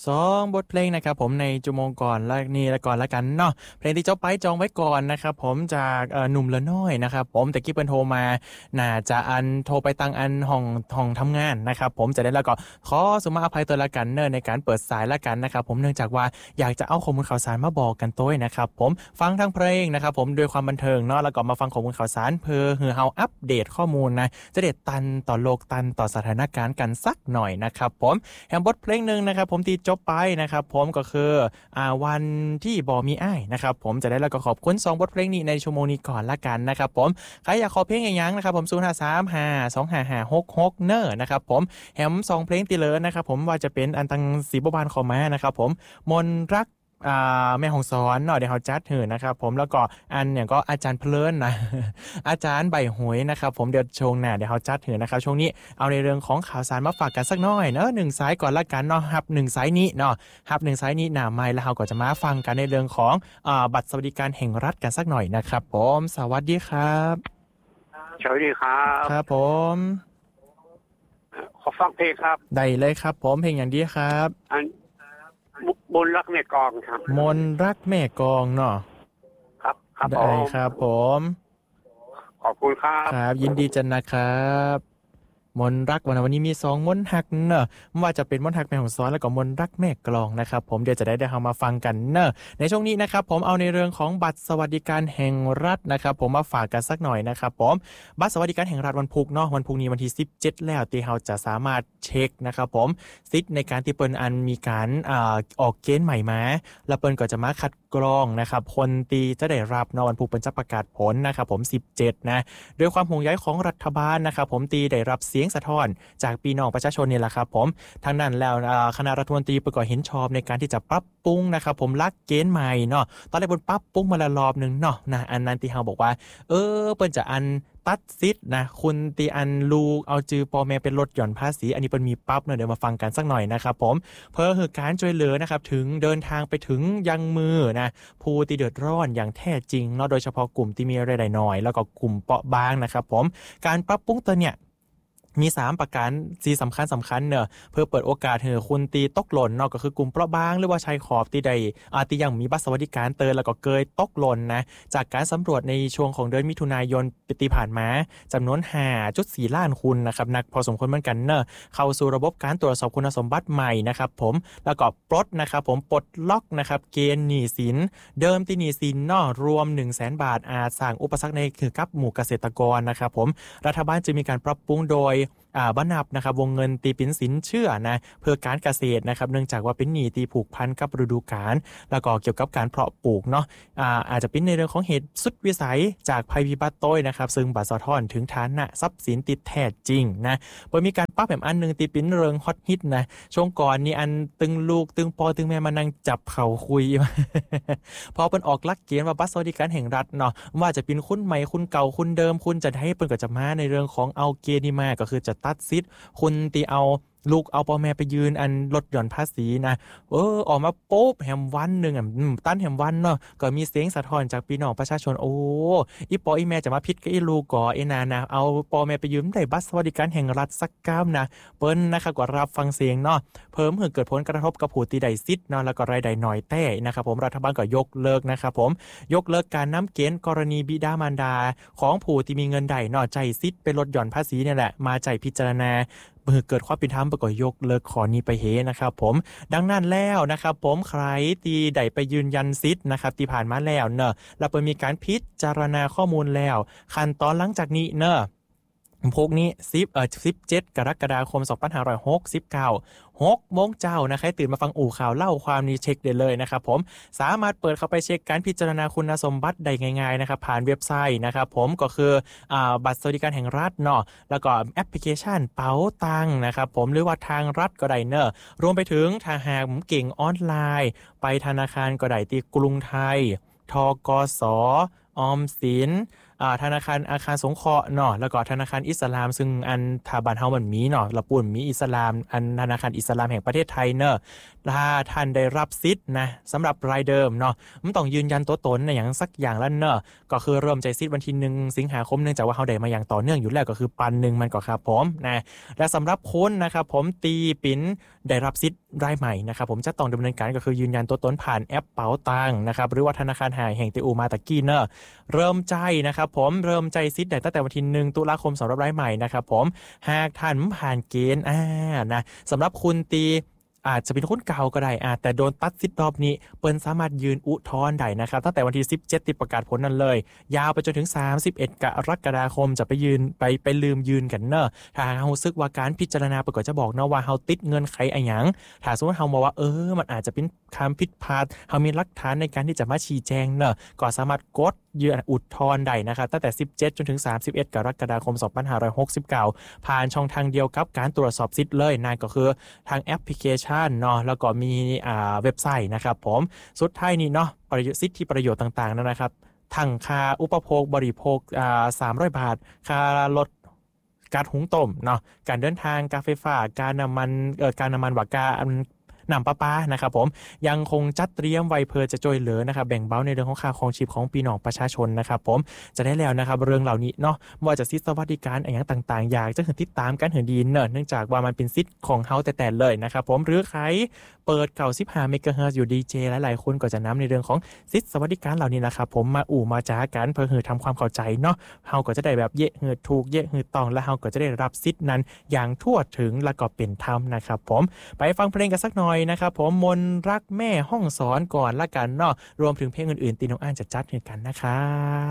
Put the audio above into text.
2บทเพลงนะครับผมในจุมงก่อนและนี่และก่อนละกันเนาะเพลงที่เจ้าไปจองไว้ก่อนนะครับผมจากหนุ่มละน้อยนะครับผมแต่กี้เปิ้นโทรมาน่าจะโทรไปตังห้องทำงานนะครับผมจะได้แล้วก็ขอสมาอภัยตัวละกันเนอในการเปิดสายละกันนะครับผมเนื่องจากว่าอยากจะเอาข้อมูลข่าวสารมาบอกกันต้วยนะครับผมฟังทั้งเพลงนะครับผมด้วยความบันเทิงเนาะแล้วก็มาฟังข้อมูลข่าวสารเพื่อเฮาอัปเดตข้อมูลนะจะเด็ดตันต่อโลกตันต่อสถานการณ์กันสักหน่อยนะครับผมแฮมบทเพลงนึงนะครับผมที่จบไปนะครับผมก็คือวันที่บ่มีอ้ายนะครับผมจะได้แล้วก็ขอบคุณ2บทเพลงนี้ในชั่วโมงนี้ก่อนละกันนะครับผมใครอยากขอเพลงอย่างยังนะครับผม0535255666เนอนะครับผมแฮม2เพลงติเลอนะครับผมว่าจะเป็นอันตังสีบบานขอมานะครับผมมนรักแม่ของสอนเนาะเดี๋ยวเฮาจัดหือนะครับผมแล้วก็อันเนี่ยก็อาจารย์เพลินนะ อาจารย์ใบหวยนะครับผมเดี๋ยวช่วงหน้าเดี๋ยวเฮาจัดหือนะครับช่วงนี้เอาในเรื่องของข่าวสารมาฝากกันสักหน่อยเนาะ1สายก่อนละกันเนาะรับ1สายนี้เนาะรับ1สายนี้หน้าไมค์แล้วเฮาก็จะมาฟังกันในเรื่องของบัตรสวัสดิการแห่งรัฐกันสักหน่อยนะครับผมสวัสดีครับสวัสดีครับครับผมขอฟังเพลงครับได้เลยครับผมเพลงอย่างดีครับมนรักแม่กองครับมนรักแม่กองเนาะครับครับได้ครับผมขอบคุณครับครับยินดีจังนะครับมนรักวันนี้มี2มนหักเนอะไม่ว่าจะเป็นมนหักแม่ของซ้อนแล้วก็มนรักแม่กลองนะครับผมเดี๋ยวจะได้เฮามาฟังกันเนอะในช่วงนี้นะครับผมเอาในเรื่องของบัตรสวัสดิการแห่งรัฐนะครับผมมาฝากกันสักหน่อยนะครับผมบัตรสวัสดิการแห่งรัฐวันพุธเนาะวันพุธนี้วันที่17แล้วที่เฮาจะสามารถเช็คนะครับผมสิทธิ์ในการที่เปิ้นมีการออกเกณฑ์ใหม่มาแล้วเปิ้นก็จะมาคัดกรองนะครับคนที่จะได้รับเนาะวันพุธเปิ้นจะประกาศผลนะครับผม17นะด้วยความห่วงใยของรัฐบาลนะครับผมที่ได้รับเสียงสะท้อนจากพี่น้องประชาชนนี่แหละครับผมทางนั้นแล้วคณะรัฐมนตรีประกอบเห็นชอบในการที่จะปรับปรุงนะครับผมหลักเกณฑ์ใหม่เนาะตอนแรกเปิ้นปรับปรุงมาละรอบนึงเนาะนะอันนั้นที่เฮาบอกว่าเปิ้นจะตัดสิทธิ์นะคุณตีลูกเอาจือพ่อแม่เป็นลดหย่อนภาษีอันนี้เปิ้นมีปั๊บเนาะเดี๋ยวมาฟังกันสักหน่อยนะครับผมเพื่อให้การช่วยเหลือนะครับถึงเดินทางไปถึงยังมือนะผู้ที่เดือดร้อนอย่างแท้จริงเนาะโดยเฉพาะกลุ่มที่มีรายได้น้อยแล้วก็กลุ่มเปราะบางนะครับผมการปรับปรุงตัวเนี่ยมี3ประการที่สำคัญเนอะเพื่อเปิดโอกาสให้คุณตีตกหล่นเนาะก็คือกลุ่มเปราะบางหรือว่าชายขอบที่ใดที่ยังมีบัตรสวัสดิการแล้วก็เกยตกหล่นนะจากการสำรวจในช่วงของเดือนมิถุนายนปีผ่านมาจำนวน 5.4 ล้านคนนะครับนักพอสมควรเหมือนกันเนอะเข้าสู่ระบบการตรวจสอบคุณสมบัติใหม่นะครับผมแล้วก็ปลดนะครับผมปลดล็อกนะครับเกณฑ์หนี้สินเดิมที่หนี้สินเนาะรวม 100,000 บาทอาจสร้างอุปสรรคในคือกับหมู่เกษตรกรนะครับผมรัฐบาลจะมีการปรับปรุงโดยบันับนะครับวงเงินตีปินสินเชื่อนะเพื่อการเกษตรนะครับเนื่องจากว่าเป็นหนี้ตีผูกพันกับฤดูกาลแล้วก็เกี่ยวกับการเพาะปลูกเนาะอาจจะเป็นในเรื่องของเหตุสุดวิสัยจากภัยพิบัติต้อยนะครับซึ่งบัตรสะท้อนถึงฐานะทรัพย์สินติดแท้จริงนะโดยมีการปรับแบบอันนึงตีปินเริงฮอตฮิตนะช่วงก่อนนี่อันตึงลูกตึงปอตึงแม่มานั่งจับเข่าคุย พอเป็นออกหลักเกณฑ์ว่าบัตรสวัสดิการแห่งรัฐเนาะว่าจะเป็นคุณใหม่คุณเก่าคุณเดิมคุณจะให้เปิ้นก็จะมาในเรื่องของเอาเกณฑ์นี่มาก็คือจะตัดสิทธิ์คุณตีเอาลูกเอาพ่อแม่ไปยืนอันลดหย่อนภาษีนะออกมาปุ๊บแฮมวันนึงตั้นแฮมวันเนาะก็มีเสียงสะท้อนจากพี่น้องประชาชนอีปออีแม่จะมาผิดกับอีลูกก่อนาเอาพ่อแม่ไปยืมได้บัตรสวัสดิการแห่งรัฐสักก้ามนะเปิ้นนะครับก็รับฟังเสียงเนาะเพิ่มให้เกิดผลกระทบกับผู้ที่ได้สิทธิ์เนาะแล้วก็รายได้น้อยแต้นะครับผมรัฐบาลก็ยกเลิกนะครับผมยกเลิกการนำเกณฑ์กรณีบิดามารดาของผู้ที่มีเงินได้เนาะใจสิทธิ์เป็นลดหย่อนภาษีเนี่ยแหละมาใจพิจารณาเมื่อเกิดความเป็นธรรมประกอบยกเลิกขอนี้ไปเฮนะครับผมดังนั้นแล้วนะครับผมใครที่ได้ไปยืนยันสิทธิ์นะครับที่ผ่านมาแล้วเนอะแล้วไปมีการพิจารณาข้อมูลแล้วขั้นตอนหลังจากนี้เนอะพวกนี้17 กรกฎาคม 2569 6 โมงเจ้านะใครตื่นมาฟังอู่ข่าวเล่าความนี้เช็คได้เลยนะครับผมสามารถเปิดเข้าไปเช็คการพิจารณาคุณสมบัติได้ง่ายๆนะครับผ่านเว็บไซต์นะครับผมก็คือบัตรสวัสดิการแห่งรัฐเนาะแล้วก็แอปพลิเคชันเป๋าตังค์นะครับผมหรือว่าทางรัฐก็ได้เนอะรวมไปถึงถ้าหากเก่งออนไลน์ไปธนาคารก็ได้ที่กรุงไทยธกส.ออมสินธนาคารอาคารสงเคราะห์เนาะแล้วก็ธนาคารอิสลามซึ่งอันถ้าบ้านเฮามันมีเนาะละปุ่นมีอิสลามอันธนาคารอิสลามแห่งประเทศไทยเนอะถ้าท่านได้รับสิทธิ์นะสำหรับรายเดิมเนาะมันต้องยืนยันตัวตนในอย่างสักอย่างแล้วเนอะก็คือเริ่มใจสิทธิ์วันที่1สิงหาคมเนื่องจากว่าเฮาได้มาอย่างต่อเนื่องอยู่แล้วก็คือปันหนึ่งมันก็ครับผมนะและสำหรับคนนะครับผมตีปิ่นได้รับสิทธิ์รายใหม่นะครับผมจะต้องดำเนินการก็คือยืนยันตัวตนผ่านแอปเป๋าตังนะครับหรือว่าธนาคารแห่งติอูมาตะกี้เนอะเริ่มใจนะครับผมเริ่มใจสิทธิ์ได้ตั้งแต่วันที่1ตุลาคมสำหรับรายใหม่นะครับผมหากท่านผ่านเกณฑ์นะสำหรับคุณตีอาจจะเป็นคนเก่าก็ได้แต่โดนตัดสิทธิ์รอบนี้เปิ้นสามารถยืนอุทธรณ์ได้นะครับตั้งแต่วันที่17ติดประกาศผลนั้นเลยยาวไปจนถึง31กรกฎาคมจะไปยืนไปลืมยืนกันเนอะถ้าเฮาซึกว่าการพิจารณาประกอบจะบอกเนาะว่าเฮาติดเงินไขอะไรหยังถ้าสมมติเฮาบอกว่ามันอาจจะเป็นคำผิดพลาดเฮามีหลักฐานในการที่จะมาชี้แจงเนอะก็สามารถกดยืนอุทธรณ์ได้นะครับตั้งแต่17จนถึง31กรกฎาคม2569ผ่านช่องทางเดียวกับการตรวจสอบสิทธิ์เลยนั่นก็คือทางแอปพลิเคชันเนาะแล้วก็มีเว็บไซต์นะครับผมสุดท้ายนี้เนาะประโยชน์สิทธิประโยชน์ต่างๆนะครับทั้งค่าอุปโภคบริโภค300 บาทค่ารถการหุงต้มเนาะการเดินทางการไฟฟ้าการน้ำมันวากาน้ำประปานะครับผมยังคงจัดเตรียมไว้เพื่อจะช่วยเหลือนะครับแบ่งเบาในเรื่องของค่าครองชีพของพี่น้องประชาชนนะครับผมจะได้แล้วนะครับเรื่องเหล่านี้เนาะว่าจะสิทธิสวัสดิการอย่างต่างๆอยากจะติดตามกันเหินดีเนื่องจากว่ามันเป็นสิทธิ์ของเฮาแต่เลยนะครับผมหรือใครเปิด95เมกะเฮิรตซ์อยู่ดีเจหลายๆคนก็จะนำในเรื่องของสิทธิสวัสดิการเหล่านี้นะครับผมมาจ้ากันเพื่อทำความเข้าใจเนาะเฮาก็จะได้แบบเยะหือถูกเยะหือต้องและเฮาก็จะได้รับสิทธิ์นั้นอย่างทั่วถึงและก็เป็นธรรมนะครับผมไปฟังเพลงกันสักหน่อยนะครับผมมนรักแม่ห้องสอนก่อนละกันเนาะรวมถึงเพลงอื่นๆที่น้องอ้านจะจัดให้กันนะครับ